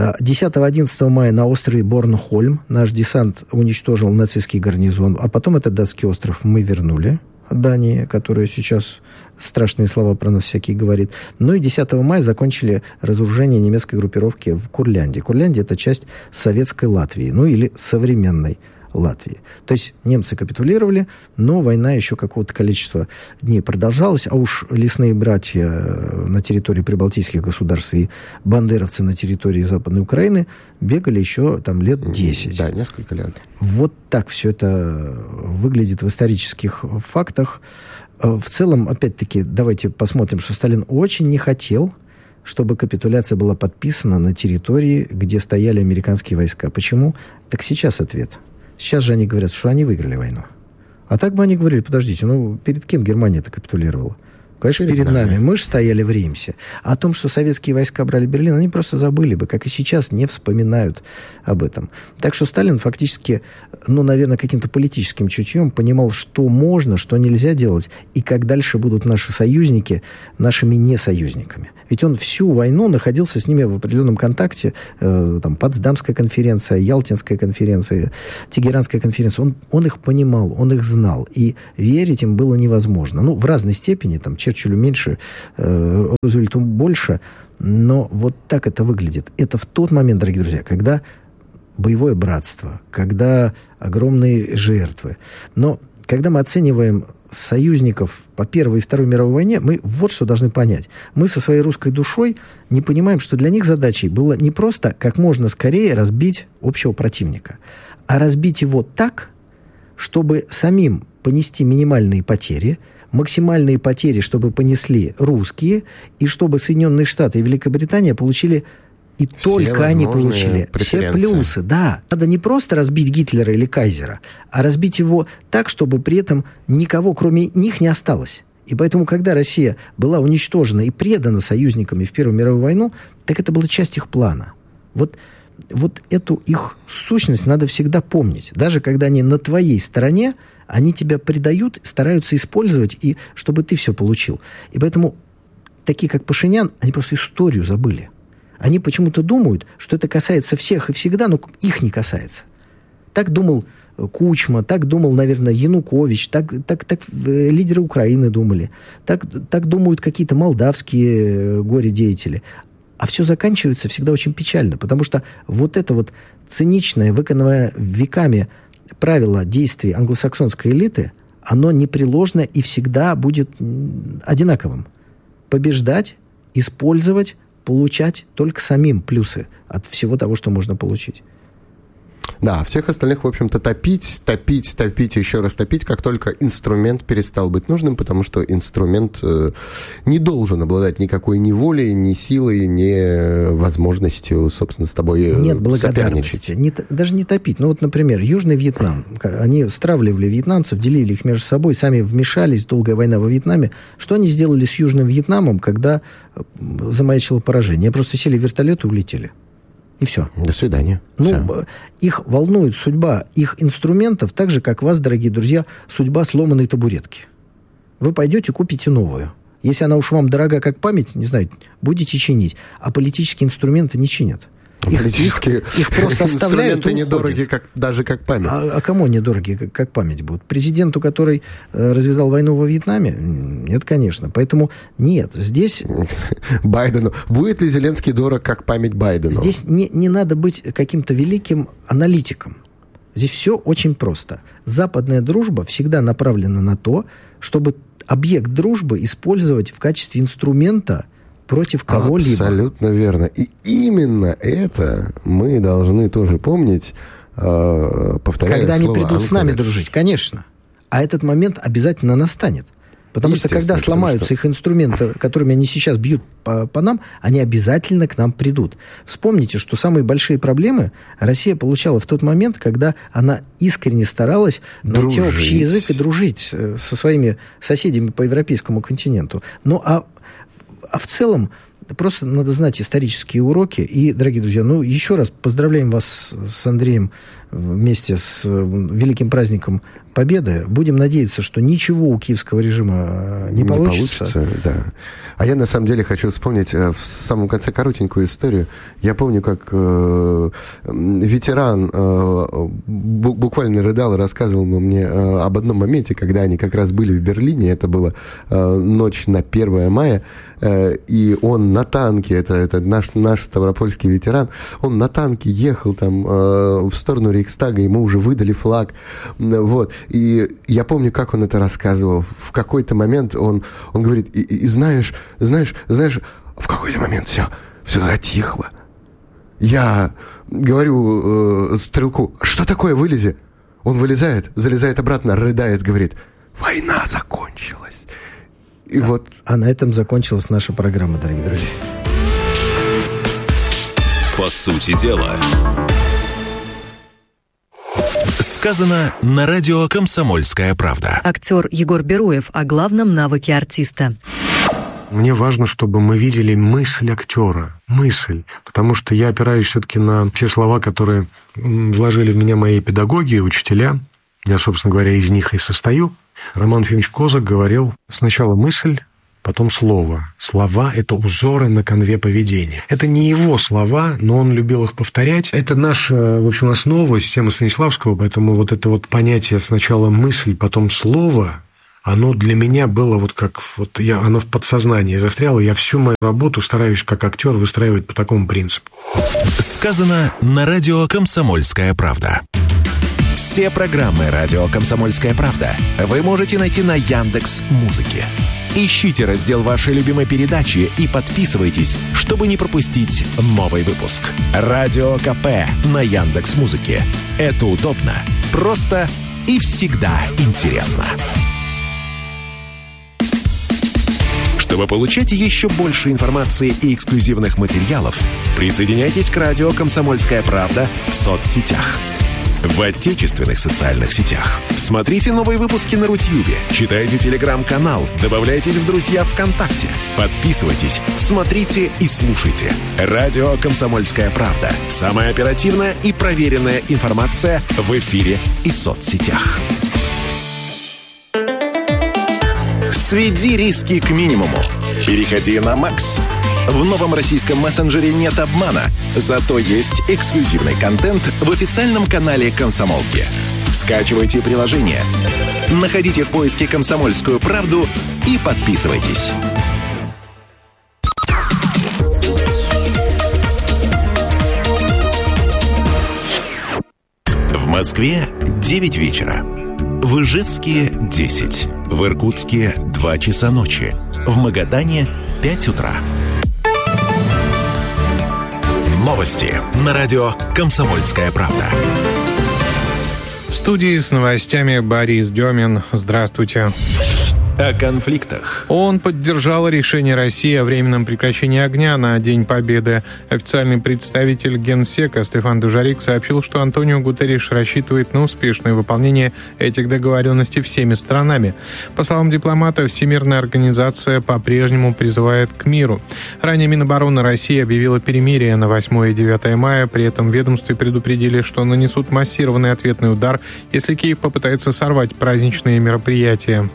10-11 мая на острове Борнхольм наш десант уничтожил нацистский гарнизон. А потом этот датский остров мы вернули Дании, которая сейчас страшные слова про нас всякие говорит. Ну и 10 мая закончили разоружение немецкой группировки в Курляндии. Курляндия – это часть советской Латвии, ну или современной Латвии. То есть немцы капитулировали, но война еще какого-то количества дней продолжалась, а уж лесные братья на территории прибалтийских государств и бандеровцы на территории Западной Украины бегали еще там лет 10. Да, несколько лет. Вот так все это выглядит в исторических фактах. В целом, опять-таки, давайте посмотрим, что Сталин очень не хотел, чтобы капитуляция была подписана на территории, где стояли американские войска. Почему? Так сейчас ответ. Сейчас же они говорят, что они выиграли войну. А так бы они говорили, подождите, перед кем Германия-то капитулировала? Конечно, перед нами. Мы же стояли в Реймсе. А о том, что советские войска брали Берлин, они просто забыли бы, как и сейчас не вспоминают об этом. Так что Сталин фактически, наверное, каким-то политическим чутьем понимал, что можно, что нельзя делать, и как дальше будут наши союзники нашими несоюзниками. Ведь он всю войну находился с ними в определенном контакте. Потсдамская конференция, Ялтинская конференция, Тегеранская конференция. Он их понимал, он их знал. И верить им было невозможно. В разной степени. Черчиллю меньше, Рузвельту больше. Но вот так это выглядит. Это в тот момент, дорогие друзья, когда боевое братство, когда огромные жертвы. Но когда мы оцениваем союзников по Первой и Второй мировой войне, мы вот что должны понять. Мы со своей русской душой не понимаем, что для них задачей было не просто как можно скорее разбить общего противника, а разбить его так, чтобы самим понести минимальные потери, максимальные потери, чтобы понесли русские, и чтобы Соединенные Штаты и Великобритания получили, и все только они получили все плюсы. Да, надо не просто разбить Гитлера или Кайзера, а разбить его так, чтобы при этом никого, кроме них, не осталось. И поэтому, когда Россия была уничтожена и предана союзниками в Первую мировую войну, так это была часть их плана. Вот эту их сущность надо всегда помнить. Даже когда они на твоей стороне, они тебя предают, стараются использовать, и чтобы ты все получил. И поэтому такие, как Пашинян, они просто историю забыли. Они почему-то думают, что это касается всех и всегда, но их не касается. Так думал Кучма, так думал, наверное, Янукович, так лидеры Украины думали, так думают какие-то молдавские горе-деятели. А все заканчивается всегда очень печально, потому что вот это вот циничное, выкананное веками правило действий англосаксонской элиты, оно непреложно и всегда будет одинаковым. Побеждать, использовать, получать только самим плюсы от всего того, что можно получить. Да, всех остальных, в общем-то, топить, еще раз топить, как только инструмент перестал быть нужным, потому что инструмент не должен обладать никакой ни волей, ни силой, ни возможностью, собственно, с тобой Нет благодарности. Даже не топить. Например, Южный Вьетнам. Они стравливали вьетнамцев, делили их между собой, сами вмешались, долгая война во Вьетнаме. Что они сделали с Южным Вьетнамом, когда замаячило поражение? Они просто сели в вертолет и улетели. И все. До свидания. Их волнует судьба их инструментов, так же, как вас, дорогие друзья, судьба сломанной табуретки. Вы пойдете, купите новую. Если она уж вам дорога как память, не знаю, будете чинить. А политические инструменты не чинят. Политические их просто оставляют и недороги, даже как память. А кому недороги, как память будут? Президенту, который развязал войну во Вьетнаме? Нет, конечно. Поэтому нет, здесь... Байдену. Будет ли Зеленский дорог, как память Байдену? Здесь не надо быть каким-то великим аналитиком. Здесь все очень просто. Западная дружба всегда направлена на то, чтобы объект дружбы использовать в качестве инструмента против кого-либо. Абсолютно верно. И именно это мы должны тоже помнить, повторяя когда они слово придут с нами дружить, конечно. А этот момент обязательно настанет. Потому что когда сломаются их инструменты, которыми они сейчас бьют по нам, они обязательно к нам придут. Вспомните, что самые большие проблемы Россия получала в тот момент, когда она искренне старалась найти общий язык и дружить со своими соседями по европейскому континенту. А в целом, просто надо знать исторические уроки. И, дорогие друзья, еще раз поздравляем вас с Андреем вместе с великим праздником Победы. Будем надеяться, что ничего у киевского режима не получится. Да. А я, на самом деле, хочу вспомнить в самом конце коротенькую историю. Я помню, как ветеран буквально рыдал и рассказывал мне об одном моменте, когда они как раз были в Берлине. Это была ночь на 1 мая. И он на танке, это наш ставропольский ветеран, он на танке ехал там в сторону Рейхстага, ему уже выдали флаг. Вот. И я помню, как он это рассказывал. В какой-то момент он говорит, и знаешь, в какой-то момент все затихло. Я говорю стрелку, что такое, вылези? Он вылезает, залезает обратно, рыдает, говорит, война закончилась. И а на этом закончилась наша программа, дорогие друзья. По сути дела. Сказано на радио «Комсомольская правда». Актер Егор Бероев о главном навыке артиста. Мне важно, чтобы мы видели мысль актера. Мысль. Потому что я опираюсь все-таки на те слова, которые вложили в меня мои педагоги, учителя. Я, собственно говоря, из них и состою. Роман Ефимович Козак говорил: сначала мысль, потом слово. Слова – это узоры на канве поведения. Это не его слова, но он любил их повторять. Это наша, в общем, основа, система Станиславского, поэтому вот это вот понятие сначала мысль, потом слово, оно для меня было оно в подсознании застряло. Я всю мою работу стараюсь как актер выстраивать по такому принципу. Сказано на радио «Комсомольская правда». Все программы радио «Комсомольская правда» вы можете найти на Яндекс.Музыке. Ищите раздел вашей любимой передачи и подписывайтесь, чтобы не пропустить новый выпуск. Радио КП на Яндекс.Музыке. Это удобно, просто и всегда интересно. Чтобы получать еще больше информации и эксклюзивных материалов, присоединяйтесь к радио «Комсомольская правда» в соцсетях. В отечественных социальных сетях. Смотрите новые выпуски на Рутьюбе, читайте телеграм-канал, добавляйтесь в друзья ВКонтакте, подписывайтесь, смотрите и слушайте. Радио «Комсомольская правда». Самая оперативная и проверенная информация в эфире и соцсетях. Сведи риски к минимуму. Переходи на Макс. В новом российском мессенджере нет обмана, зато есть эксклюзивный контент в официальном канале «Комсомолки». Скачивайте приложение, находите в поиске «Комсомольскую правду» и подписывайтесь. В Москве 9 вечера. В Ижевске 10. В Иркутске 2 часа ночи. В Магадане 5 утра. Новости на радио «Комсомольская правда». В студии с новостями Борис Демин. Здравствуйте. О конфликтах. ООН поддержала решение России о временном прекращении огня на День Победы. Официальный представитель Генсека Стефан Дужарик сообщил, что Антонио Гутерриш рассчитывает на успешное выполнение этих договоренностей всеми сторонами. По словам дипломата, Всемирная организация по-прежнему призывает к миру. Ранее Минобороны России объявила перемирие на 8 и 9 мая. При этом в ведомстве предупредили, что нанесут массированный ответный удар, если Киев попытается сорвать праздничные мероприятия.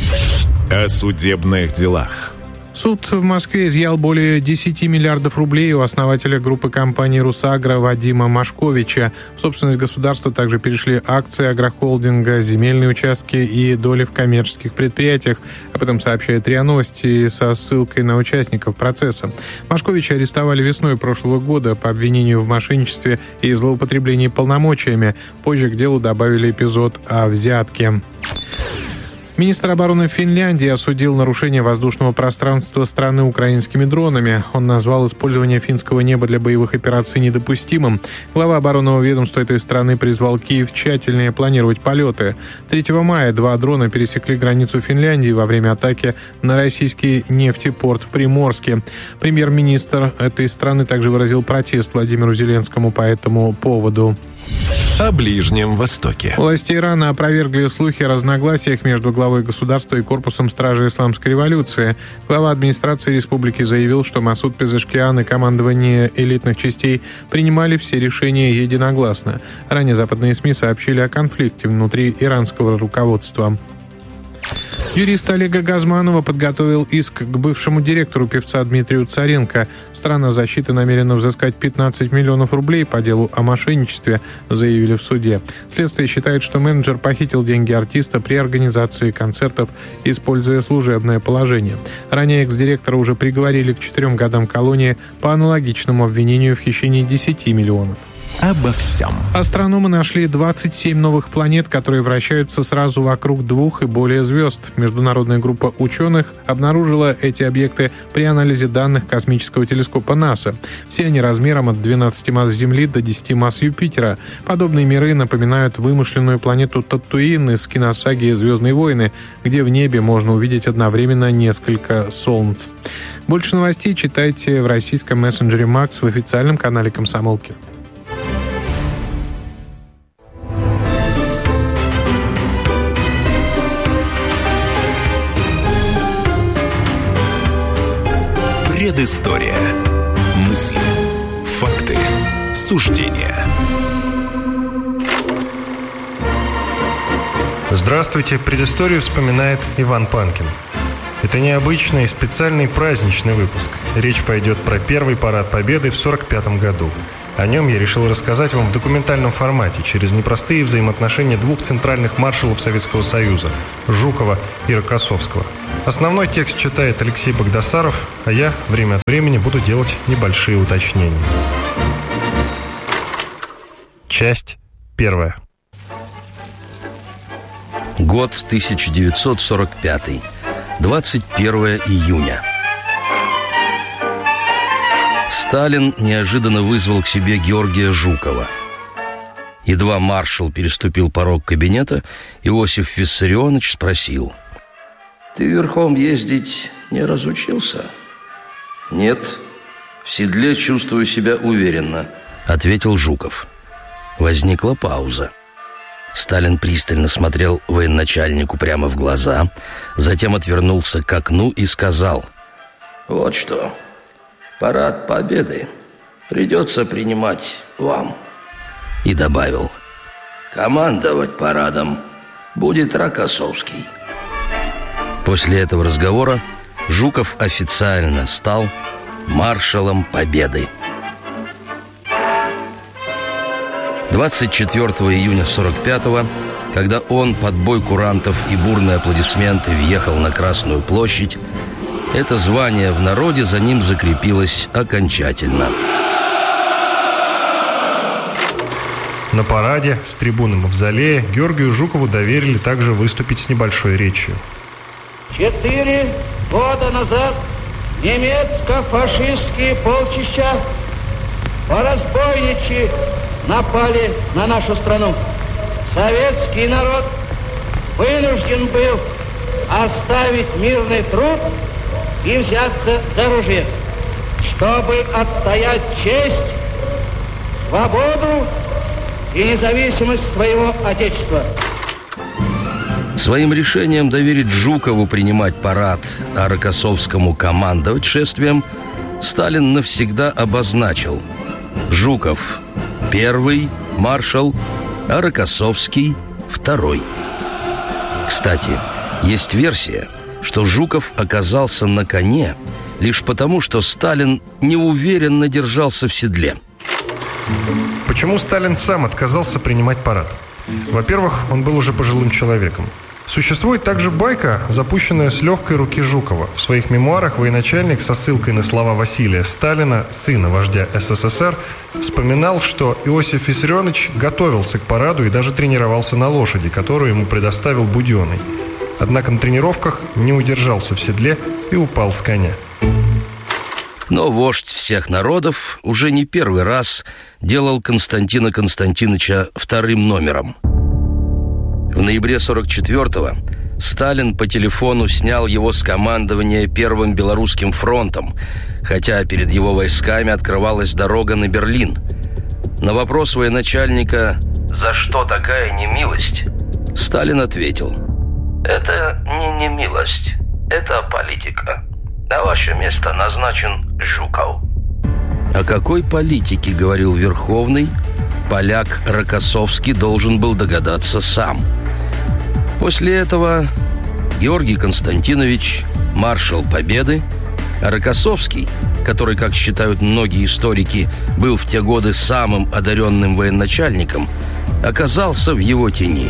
О судебных делах. Суд в Москве изъял более 10 миллиардов рублей у основателя группы компаний «Русагро» Вадима Машковича. В собственность государства также перешли акции агрохолдинга, земельные участки и доли в коммерческих предприятиях. Об этом сообщает РИА Новости со ссылкой на участников процесса. Машковича арестовали весной прошлого года по обвинению в мошенничестве и злоупотреблении полномочиями. Позже к делу добавили эпизод о взятке. Министр обороны Финляндии осудил нарушение воздушного пространства страны украинскими дронами. Он назвал использование финского неба для боевых операций недопустимым. Глава оборонного ведомства этой страны призвал Киев тщательнее планировать полеты. 3 мая 2 дрона пересекли границу Финляндии во время атаки на российский нефтепорт в Приморске. Премьер-министр этой страны также выразил протест Владимиру Зеленскому по этому поводу. О Ближнем Востоке. Власти Ирана опровергли слухи о разногласиях между главой государства и корпусом стражи исламской революции. Глава администрации республики заявил, что Масуд Пезешкиан и командование элитных частей принимали все решения единогласно. Ранее западные СМИ сообщили о конфликте внутри иранского руководства. Юрист Олега Газманова подготовил иск к бывшему директору певца Дмитрию Царенко. Страна защиты намерена взыскать 15 миллионов рублей по делу о мошенничестве, заявили в суде. Следствие считает, что менеджер похитил деньги артиста при организации концертов, используя служебное положение. Ранее экс-директора уже приговорили к 4 годам колонии по аналогичному обвинению в хищении 10 миллионов. Обо всем. Астрономы нашли 27 новых планет, которые вращаются сразу вокруг 2 и более звезд. Международная группа ученых обнаружила эти объекты при анализе данных космического телескопа НАСА. Все они размером от 12 масс Земли до 10 масс Юпитера. Подобные миры напоминают вымышленную планету Татуин из киносаги «Звездные войны», где в небе можно увидеть одновременно несколько солнц. Больше новостей читайте в российском мессенджере «Макс» в официальном канале «Комсомолки». Предыстория. Мысли, факты, суждения. Здравствуйте, предысторию вспоминает Иван Панкин. Это необычный, специальный праздничный выпуск. Речь пойдет про первый парад Победы в 1945 году. О нем я решил рассказать вам в документальном формате, через непростые взаимоотношения двух центральных маршалов Советского Союза – Жукова и Рокоссовского. Основной текст читает Алексей Багдасаров, а я время от времени буду делать небольшие уточнения. Часть первая. Год 1945. 21 июня. Сталин неожиданно вызвал к себе Георгия Жукова. Едва маршал переступил порог кабинета, Иосиф Виссарионович спросил: «Ты верхом ездить не разучился?» «Нет, в седле чувствую себя уверенно», — ответил Жуков. Возникла пауза. Сталин пристально смотрел военачальнику прямо в глаза, затем отвернулся к окну и сказал: «Вот что, парад Победы придется принимать вам». И добавил: «Командовать парадом будет Рокоссовский». После этого разговора Жуков официально стал маршалом Победы. 24 июня 45-го, когда он под бой курантов и бурные аплодисменты въехал на Красную площадь, это звание в народе за ним закрепилось окончательно. На параде с трибуны Мавзолея Георгию Жукову доверили также выступить с небольшой речью. 4 года назад немецко-фашистские полчища по-разбойничьи напали на нашу страну. Советский народ вынужден был оставить мирный труд и взяться за оружие, чтобы отстоять честь, свободу и независимость своего Отечества. Своим решением доверить Жукову принимать парад, а Рокоссовскому командовать шествием, Сталин навсегда обозначил: Жуков – первый маршал, а Рокоссовский – второй. Кстати, есть версия, что Жуков оказался на коне лишь потому, что Сталин неуверенно держался в седле. Почему Сталин сам отказался принимать парад? Во-первых, он был уже пожилым человеком. Существует также байка, запущенная с легкой руки Жукова. В своих мемуарах военачальник со ссылкой на слова Василия Сталина, сына вождя СССР, вспоминал, что Иосиф Виссарионович готовился к параду и даже тренировался на лошади, которую ему предоставил Буденный. Однако на тренировках не удержался в седле и упал с коня. Но вождь всех народов уже не первый раз делал Константина Константиновича вторым номером. В ноябре 44-го Сталин по телефону снял его с командования Первым Белорусским фронтом, хотя перед его войсками открывалась дорога на Берлин. На вопрос военачальника «За что такая немилость?» Сталин ответил: «Это не немилость, это политика. На ваше место назначен Жуков». О какой политике говорил Верховный, поляк Рокоссовский должен был догадаться сам. После этого Георгий Константинович – маршал Победы, а Рокоссовский, который, как считают многие историки, был в те годы самым одаренным военачальником, оказался в его тени.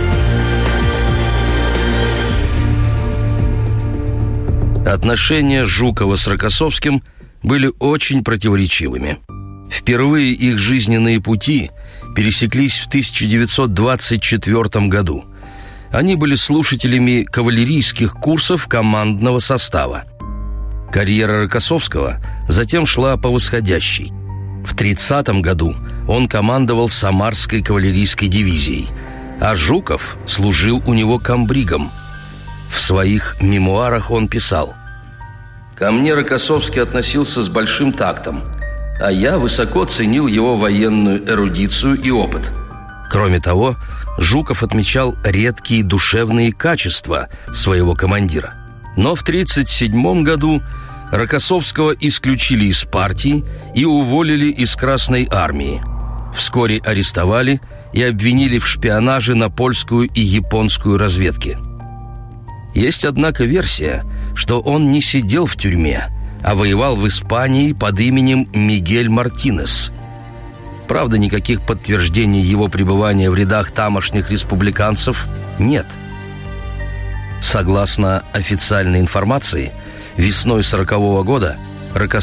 Отношения Жукова с Рокоссовским были очень противоречивыми. Впервые их жизненные пути пересеклись в 1924 году. Они были слушателями кавалерийских курсов командного состава. Карьера Рокоссовского затем шла по восходящей. В 1930 году он командовал Самарской кавалерийской дивизией, а Жуков служил у него комбригом. В своих мемуарах он писал: «Ко мне Рокоссовский относился с большим тактом, а я высоко ценил его военную эрудицию и опыт». Кроме того, Жуков отмечал редкие душевные качества своего командира. Но в 1937 году Рокоссовского исключили из партии и уволили из Красной армии. Вскоре арестовали и обвинили в шпионаже на польскую и японскую разведки. Есть, однако, версия, что он не сидел в тюрьме, а воевал в Испании под именем Мигель Мартинес. Правда, никаких подтверждений его пребывания в рядах тамошних республиканцев нет. Согласно официальной информации, весной 1940 года